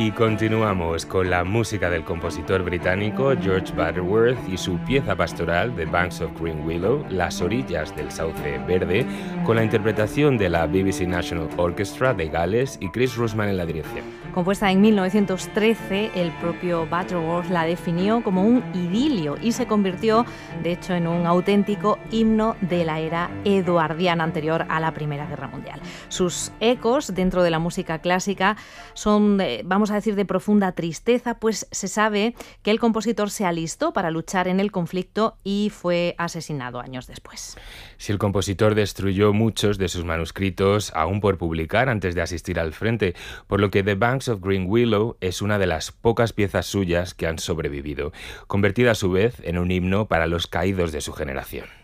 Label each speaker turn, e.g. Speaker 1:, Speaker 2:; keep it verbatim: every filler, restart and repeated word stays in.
Speaker 1: Y continuamos con la música del compositor británico George Butterworth y su pieza pastoral The Banks of Green Willow, Las orillas del sauce verde, con la interpretación de la B B C National Orchestra de Gales y Chris Rusman en la dirección.
Speaker 2: Compuesta en mil novecientos trece, el propio Butterworth la definió como un idilio y se convirtió, de hecho, en un auténtico himno de la era eduardiana anterior a la Primera Guerra Mundial. Sus ecos dentro de la música clásica son, eh, vamos a decir, de profunda tristeza, pues se sabe que el compositor se alistó para luchar en el conflicto y fue asesinado años después.
Speaker 1: Si el compositor destruyó muchos de sus manuscritos aún por publicar antes de asistir al frente, por lo que The Banks of Green Willow es una de las pocas piezas suyas que han sobrevivido, convertida a su vez en un himno para los caídos de su generación.